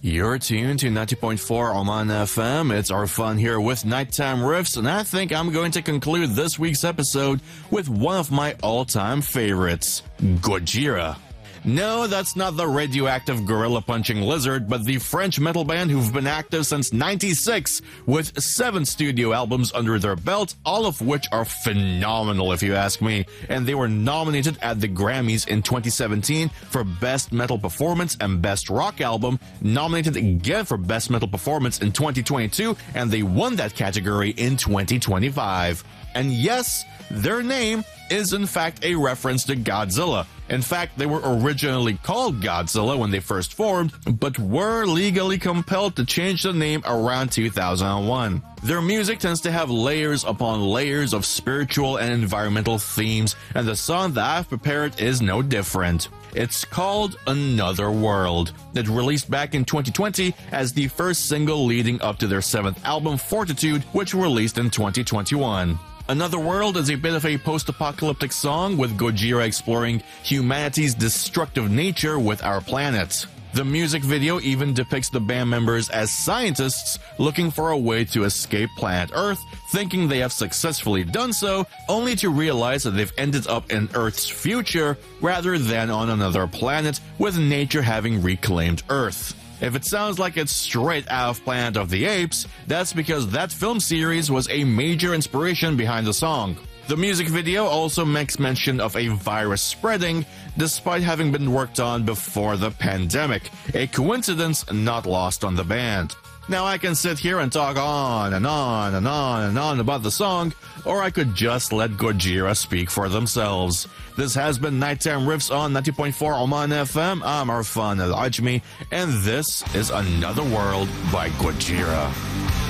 You're tuned to 90.4 Oman FM. It's our fun here with Nighttime Riffs, and I think I'm going to conclude this week's episode with one of my all-time favorites, Gojira. No, that's not the radioactive gorilla-punching lizard, but the French metal band who've been active since '96, with 7 studio albums under their belt, all of which are phenomenal if you ask me, and they were nominated at the Grammys in 2017 for Best Metal Performance and Best Rock Album, nominated again for Best Metal Performance in 2022, and they won that category in 2025. And yes, their name is in fact a reference to Godzilla. In fact, they were originally called Godzilla when they first formed, but were legally compelled to change the name around 2001. Their music tends to have layers upon layers of spiritual and environmental themes, and the song that I've prepared is no different. It's called Another World. It released back in 2020 as the first single leading up to their 7th album, Fortitude, which released in 2021. Another World is a bit of a post-apocalyptic song, with Gojira exploring humanity's destructive nature with our planet. The music video even depicts the band members as scientists looking for a way to escape planet Earth, thinking they have successfully done so, only to realize that they've ended up in Earth's future rather than on another planet, with nature having reclaimed Earth. If it sounds like it's straight out of Planet of the Apes, that's because that film series was a major inspiration behind the song. The music video also makes mention of a virus spreading, despite having been worked on before the pandemic, a coincidence not lost on the band. Now I can sit here and talk on and on and on and on about the song, or I could just let Gojira speak for themselves. This has been Nighttime Riffs on 90.4 Oman FM. I'm Arfan Al-Ajmi, and this is Another World by Gojira.